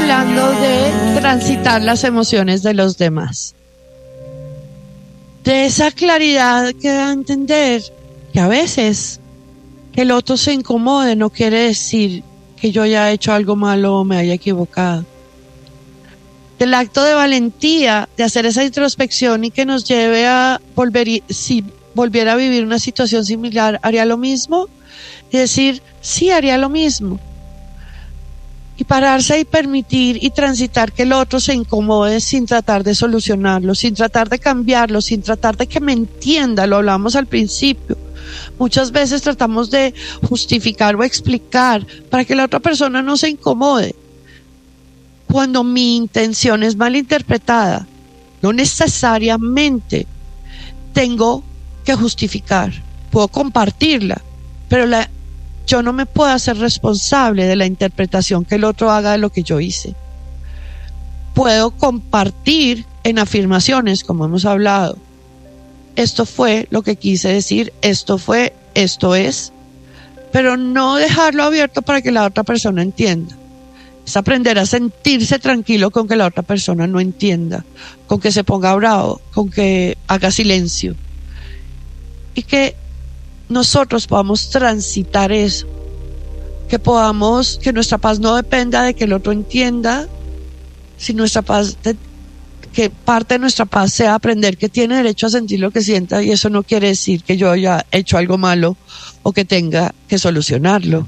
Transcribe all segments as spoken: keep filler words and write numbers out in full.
hablando de transitar las emociones de los demás. De esa claridad que da a entender que a veces que el otro se incomode no quiere decir que yo haya hecho algo malo o me haya equivocado. Del acto de valentía de hacer esa introspección y que nos lleve a volver, si volviera a vivir una situación similar, ¿haría lo mismo? Y decir, sí, haría lo mismo. Y pararse y permitir y transitar que el otro se incomode sin tratar de solucionarlo, sin tratar de cambiarlo, sin tratar de que me entienda. Lo hablamos al principio. Muchas veces tratamos de justificar o explicar para que la otra persona no se incomode. Cuando mi intención es mal interpretada, no necesariamente tengo que justificar. Puedo compartirla, pero la yo no me puedo hacer responsable de la interpretación que el otro haga de lo que yo hice. Puedo compartir en afirmaciones, como hemos hablado. Esto fue lo que quise decir, esto fue, esto es, pero no dejarlo abierto para que la otra persona entienda. Es aprender a sentirse tranquilo con que la otra persona no entienda, con que se ponga bravo, con que haga silencio. Y que nosotros podamos transitar eso, que podamos, que nuestra paz no dependa de que el otro entienda, si nuestra paz, de, que parte de nuestra paz sea aprender que tiene derecho a sentir lo que sienta, y eso no quiere decir que yo haya hecho algo malo o que tenga que solucionarlo.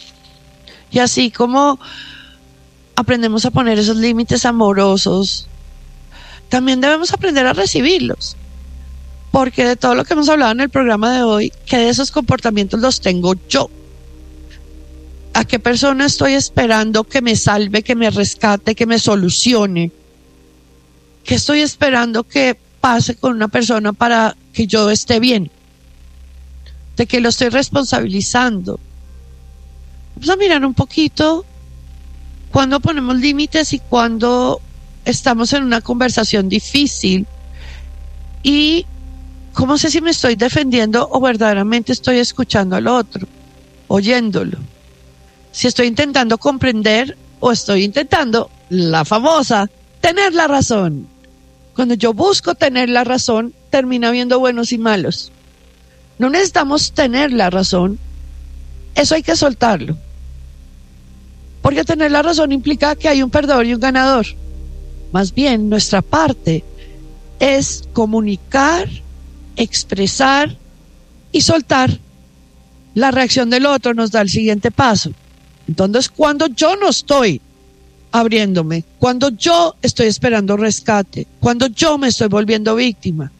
Y así como aprendemos a poner esos límites amorosos, también debemos aprender a recibirlos. Porque de todo lo que hemos hablado en el programa de hoy, ¿qué de esos comportamientos los tengo yo? ¿A qué persona estoy esperando que me salve, que me rescate, que me solucione? ¿Qué estoy esperando que pase con una persona para que yo esté bien? ¿De qué lo estoy responsabilizando? Vamos a mirar un poquito cuando ponemos límites y cuando estamos en una conversación difícil. Y ¿cómo sé si me estoy defendiendo o verdaderamente estoy escuchando al otro, oyéndolo? Si estoy intentando comprender o estoy intentando, la famosa, tener la razón. Cuando yo busco tener la razón, termina viendo buenos y malos. No necesitamos tener la razón, eso hay que soltarlo. Porque tener la razón implica que hay un perdedor y un ganador. Más bien, nuestra parte es comunicar, expresar y soltar. La reacción del otro nos da el siguiente paso. Entonces, cuando yo no estoy abriéndome, cuando yo estoy esperando rescate, cuando yo me estoy volviendo víctima,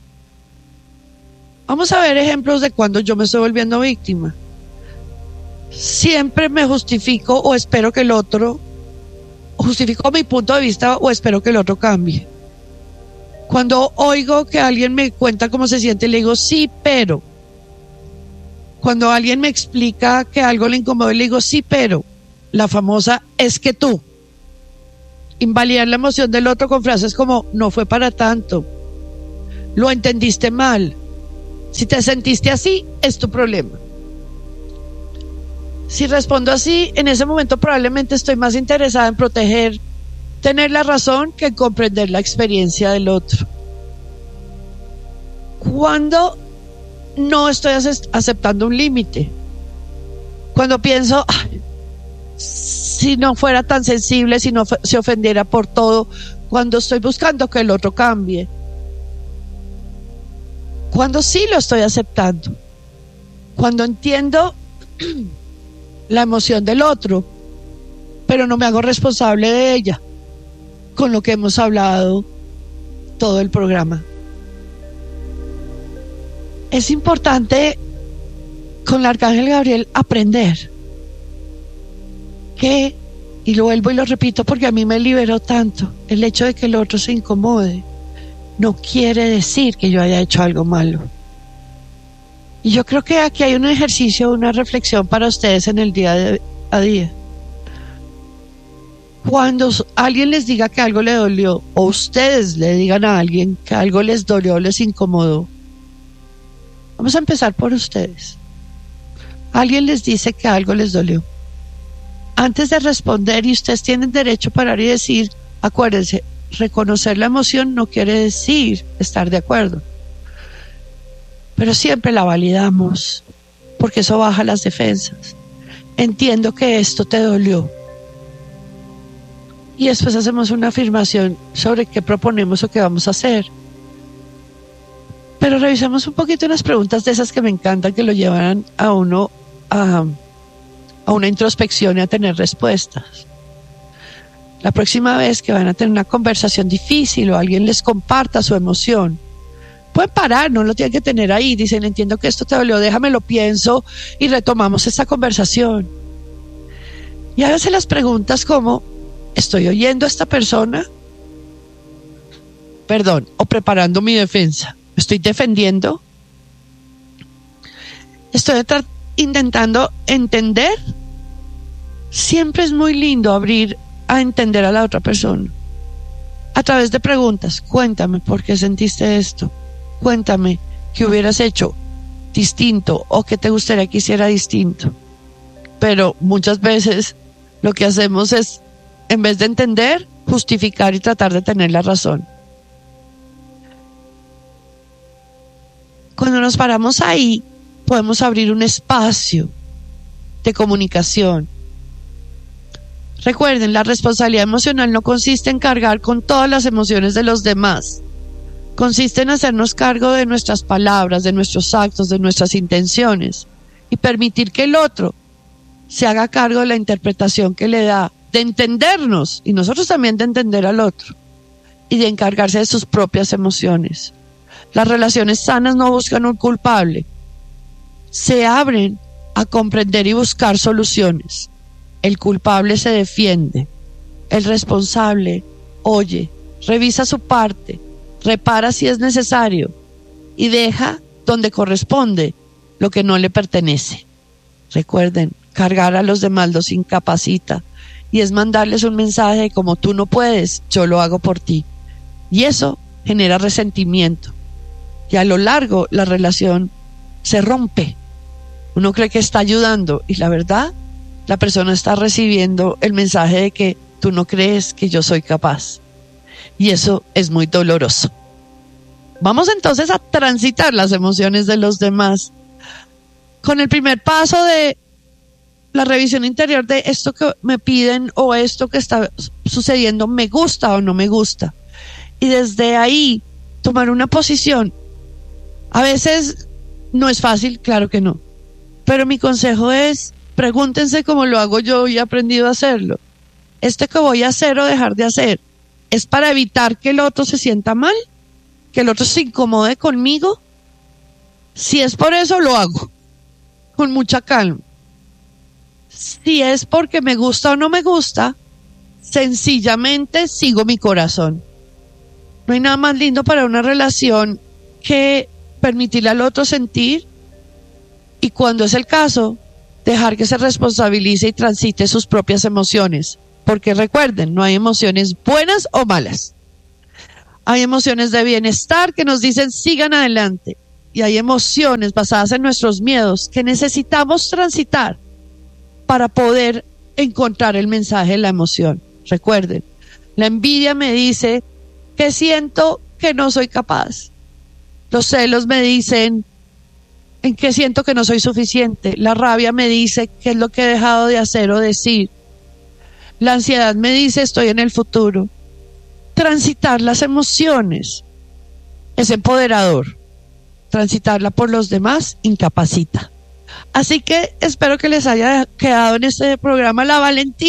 vamos a ver ejemplos de cuando yo me estoy volviendo víctima. Siempre me justifico o espero que el otro, justifico mi punto de vista o espero que el otro cambie. Cuando oigo que alguien me cuenta cómo se siente, le digo sí, pero. Cuando alguien me explica que algo le incomoda, le digo sí, pero. La famosa es que tú. Invalidar la emoción del otro con frases como no fue para tanto, lo entendiste mal, si te sentiste así, es tu problema. Si respondo así, en ese momento probablemente estoy más interesada en proteger, tener la razón, que en comprender la experiencia del otro. Cuando no estoy aceptando un límite, cuando pienso, ay, si no fuera tan sensible, si no se ofendiera por todo, cuando estoy buscando que el otro cambie, cuando sí lo estoy aceptando, cuando entiendo la emoción del otro, pero no me hago responsable de ella, con lo que hemos hablado todo el programa. Es importante con el Arcángel Gabriel aprender que, y lo vuelvo y lo repito porque a mí me liberó tanto, el hecho de que el otro se incomode no quiere decir que yo haya hecho algo malo. Y yo creo que aquí hay un ejercicio, una reflexión para ustedes en el día a día. Cuando alguien les diga que algo le dolió, o ustedes le digan a alguien que algo les dolió o les incomodó, vamos a empezar por ustedes. Alguien les dice que algo les dolió. antes de responder, y ustedes tienen derecho a parar y decir, acuérdense, reconocer la emoción no quiere decir estar de acuerdo, pero siempre la validamos, porque eso baja las defensas. Entiendo que esto te dolió. Y después hacemos una afirmación sobre qué proponemos o qué vamos a hacer. Pero revisamos un poquito unas preguntas de esas que me encantan, que lo llevan a uno a, a una introspección y a tener respuestas. La próxima vez que van a tener una conversación difícil o alguien les comparta su emoción, pueden parar, no lo tienen que tener ahí. Dicen, entiendo que esto te dolió, déjame lo pienso y retomamos esta conversación. Y háganse las preguntas como, ¿estoy oyendo a esta persona? Perdón, o preparando mi defensa. ¿Me estoy defendiendo? ¿Estoy intentando entender? Siempre es muy lindo abrir a entender a la otra persona. A través de preguntas. Cuéntame por qué sentiste esto. Cuéntame qué hubieras hecho distinto o qué te gustaría que hiciera distinto. Pero muchas veces lo que hacemos es, en vez de entender, justificar y tratar de tener la razón. Cuando nos paramos ahí, podemos abrir un espacio de comunicación. Recuerden, la responsabilidad emocional no consiste en cargar con todas las emociones de los demás. Consiste en hacernos cargo de nuestras palabras, de nuestros actos, de nuestras intenciones y permitir que el otro se haga cargo de la interpretación que le da, de entendernos y nosotros también de entender al otro y de encargarse de sus propias emociones. Las relaciones sanas no buscan un culpable, se abren a comprender y buscar soluciones. El culpable se defiende, el responsable oye, revisa su parte, repara si es necesario y deja donde corresponde lo que no le pertenece. Recuerden, cargar a los demás los incapacita y es mandarles un mensaje de como tú no puedes, yo lo hago por ti. Y eso genera resentimiento. Y a lo largo la relación se rompe. Uno cree que está ayudando y la verdad, la persona está recibiendo el mensaje de que tú no crees que yo soy capaz. Y eso es muy doloroso. Vamos entonces a transitar las emociones de los demás con el primer paso de la revisión interior de esto que me piden o esto que está sucediendo, me gusta o no me gusta. Y desde ahí tomar una posición. A veces no es fácil, claro que no. Pero mi consejo es, pregúntense cómo lo hago yo y he aprendido a hacerlo. ¿Esto que voy a hacer o dejar de hacer es para evitar que el otro se sienta mal? ¿Que el otro se incomode conmigo? Si es por eso, lo hago. Con mucha calma. Si es porque me gusta o no me gusta, sencillamente sigo mi corazón. No hay nada más lindo para una relación que permitirle al otro sentir y cuando es el caso, dejar que se responsabilice y transite sus propias emociones. Porque recuerden, no hay emociones buenas o malas. Hay emociones de bienestar que nos dicen sigan adelante. Y hay emociones basadas en nuestros miedos que necesitamos transitar para poder encontrar el mensaje de la emoción. Recuerden, la envidia me dice que siento que no soy capaz. Los celos me dicen en que siento que no soy suficiente. La rabia me dice qué es lo que he dejado de hacer o decir. La ansiedad me dice estoy en el futuro. Transitar las emociones es empoderador. Transitarla por los demás incapacita. Así que espero que les haya quedado en este programa la valentía